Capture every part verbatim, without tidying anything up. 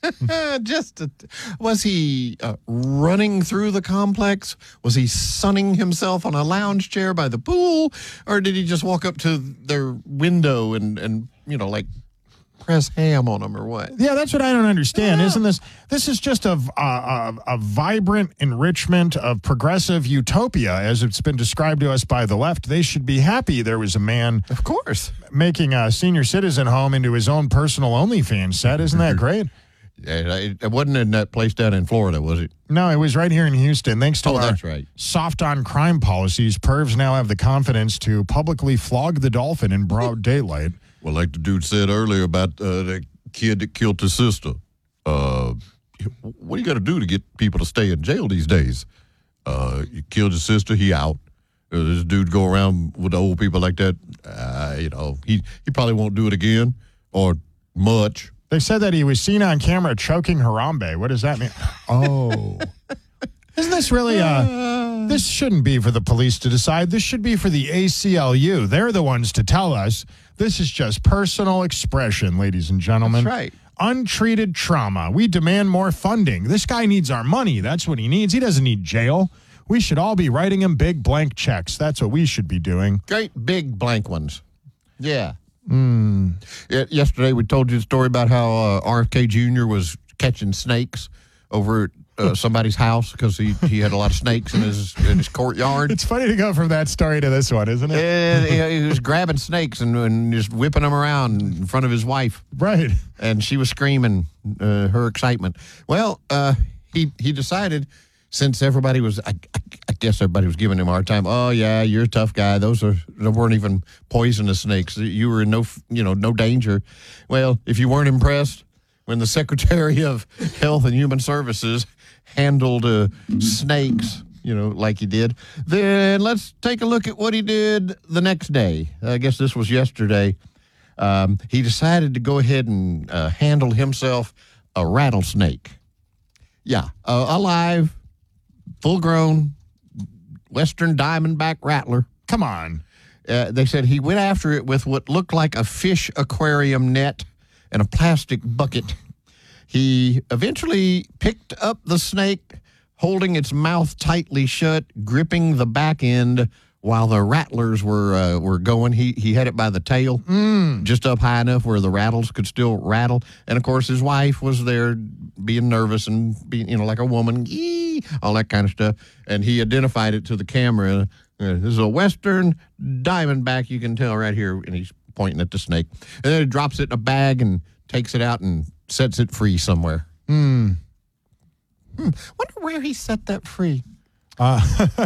Just a, was he uh, running through the complex? Was he sunning himself on a lounge chair by the pool, or did he just walk up to their window and and you know like press ham on them or what? Yeah, that's what I don't understand. Yeah. Isn't this this is just a, a, a, a vibrant enrichment of progressive utopia as it's been described to us by the left? They should be happy there was a man, of course, making a senior citizen home into his own personal OnlyFans set. Isn't that great? Yeah, it, it wasn't in that place down in Florida, was it? No, it was right here in Houston. Thanks to Oh, our that's right. soft on crime policies, pervs now have the confidence to publicly flog the dolphin in broad daylight. Well, like the dude said earlier about uh, the kid that killed his sister. Uh, what do you got to do to get people to stay in jail these days? Uh, you killed your sister, he out. Uh, this dude go around with old people like that. Uh, you know, he, he probably won't do it again or much. They said that he was seen on camera choking Harambe. What does that mean? Oh. Isn't this really, uh, this shouldn't be for the police to decide. This should be for the A C L U. They're the ones to tell us. This is just personal expression, ladies and gentlemen. That's right. Untreated trauma. We demand more funding. This guy needs our money. That's what he needs. He doesn't need jail. We should all be writing him big blank checks. That's what we should be doing. Great big blank ones. Yeah. Mm. Yesterday we told you the story about how uh, R F K Junior was catching snakes over at uh, somebody's house because he, he had a lot of snakes in his in his courtyard. It's funny to go from that story to this one, isn't it? And he, he was grabbing snakes and, and just whipping them around in front of his wife. Right. And she was screaming uh, her excitement. Well, uh, he he decided, since everybody was, I, I, I guess everybody was giving him a hard time. Oh yeah, you're a tough guy. Those are they weren't even poisonous snakes. You were in no you know no danger. Well, if you weren't impressed when the Secretary of Health and Human Services handled uh, snakes, you know, like he did, then let's take a look at what he did the next day. I guess this was yesterday. Um, he decided to go ahead and uh, handle himself a rattlesnake. Yeah, uh, alive, full-grown, western diamondback rattler. Come on. Uh, they said he went after it with what looked like a fish aquarium net and a plastic bucket. He eventually picked up the snake, holding its mouth tightly shut, gripping the back end while the rattlers were uh, were going. He he had it by the tail, Mm. just up high enough where the rattles could still rattle. And of course, his wife was there, being nervous and being you know like a woman, ee, all that kind of stuff. And he identified it to the camera. Uh, this is a western diamondback. You can tell right here, and he's pointing at the snake. And then he drops it in a bag and takes it out and sets it free somewhere. Mm. Hmm. Wonder where he set that free. Uh,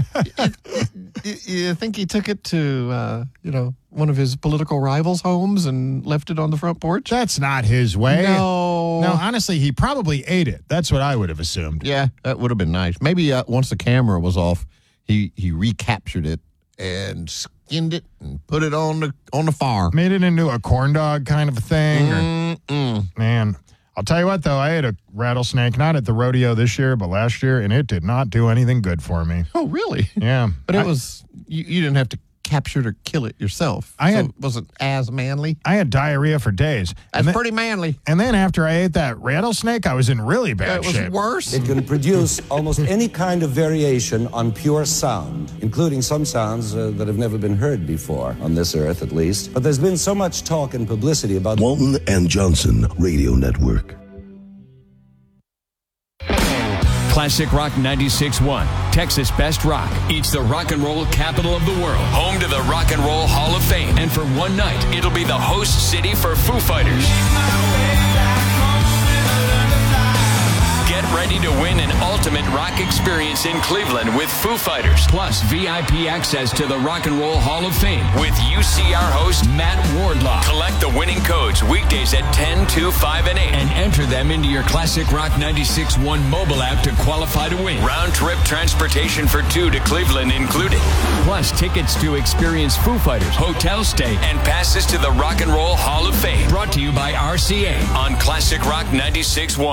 you, you think he took it to, uh, you know, one of his political rivals' homes and left it on the front porch? That's not his way. No. No, honestly, he probably ate it. That's what I would have assumed. Yeah, that would have been nice. Maybe uh, once the camera was off, he, he recaptured it and skinned it and put it on the on the farm. Made it into a corn dog kind of a thing. Or, Mm-mm. man, I'll tell you what, though. I ate a rattlesnake, not at the rodeo this year, but last year, and it did not do anything good for me. Oh, really? Yeah. But it I, was, you, you didn't have to capture it or kill it yourself. I so had- it wasn't as manly. I had diarrhea for days. That's and then, pretty manly. And then after I ate that rattlesnake, I was in really Uh, bad it was shape. worse. It can produce almost any kind of variation on pure sound, including some sounds uh, that have never been heard before, on this earth at least. But there's been so much talk and publicity about Walton and Johnson Radio Network. Classic Rock ninety-six point one, Texas Best Rock. It's the rock and roll capital of the world, home to the Rock and Roll Hall of Fame. And for one night, it'll be the host city for Foo Fighters. Get ready to win an ultimate rock experience in Cleveland with Foo Fighters, plus V I P access to the Rock and Roll Hall of Fame with U C R host Matt Wardlaw. Collect the winning codes weekdays at ten, two, five, and eight and enter them into your Classic Rock ninety-six point one mobile app to qualify to win. Round-trip transportation for two to Cleveland included. Plus tickets to experience Foo Fighters, hotel stay, and passes to the Rock and Roll Hall of Fame. Brought to you by R C A on Classic Rock ninety-six point one.